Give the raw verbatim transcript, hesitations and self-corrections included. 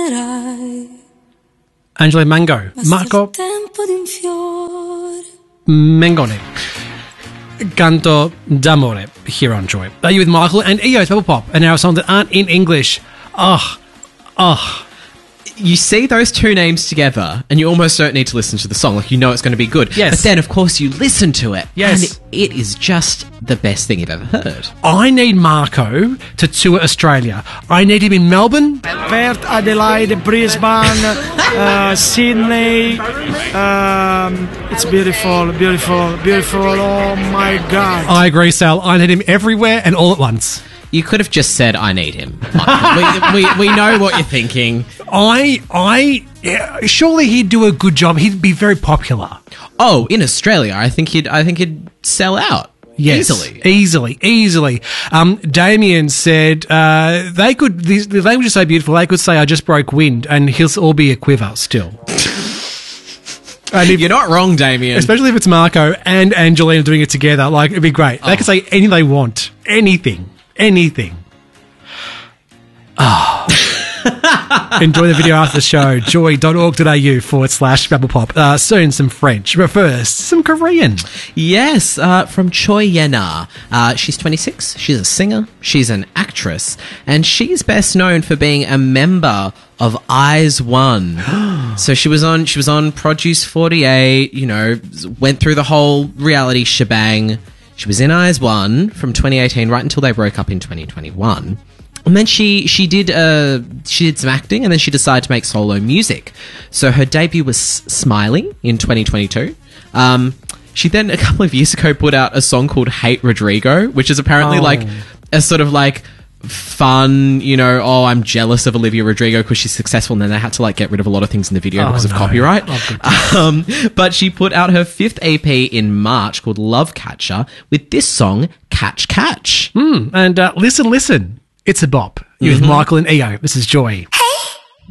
Angela Mango, Marco Mengone, Canto d'Amore here on Joy. Are you with Michael and E O's Bubble Pop, and our songs that aren't in English? Oh, oh. You see those two names together and you almost don't need to listen to the song. Like, you know it's going to be good. Yes. But then, of course, you listen to it. Yes. And it is just the best thing you've ever heard. I need Marco to tour Australia. I need him in Melbourne, Perth, Adelaide, Brisbane, uh, Sydney. Um, it's beautiful, beautiful, beautiful. Oh, my God. I agree, Sal. I need him everywhere and all at once. You could have just said, I need him. we, we, we know what you're thinking. I, I, yeah, surely he'd do a good job. He'd be very popular. Oh, in Australia, I think he'd, I think he'd sell out. Yes, easily, easily, easily. Um, Damien said uh, they could. The, the language is so beautiful. They could say, "I just broke wind," and he'll all be a quiver still. And if, you're not wrong, Damien. Especially if it's Marco and Angelina doing it together. Like, it'd be great. They Oh. can say anything they want. Anything. Anything. Oh. Enjoy the video after the show. joy.org.au forward slash Bubble Pop. Uh, soon some French, but first, some Korean. Yes, uh, from Choi Yena. Uh, she's twenty-six. She's a singer. She's an actress. And she's best known for being a member of Eyes One. So she was on, she was on Produce forty-eight, you know, went through the whole reality shebang. She was in Eyes One from twenty eighteen right until they broke up in twenty twenty-one. And then she she did uh she did some acting, and then she decided to make solo music. So her debut was Smiling in twenty twenty-two. Um, she then a couple of years ago put out a song called Hate Rodrigo, which is apparently Oh. like a sort of like fun, you know, oh, I'm jealous of Olivia Rodrigo because she's successful, and then they had to like get rid of a lot of things in the video Oh, because of no. copyright. Oh, um, but she put out her fifth E P in March called Love Catcher with this song Catch Catch. Mm, and uh, listen, listen. It's a bop. You with Michael and E O. This is Joy. Hey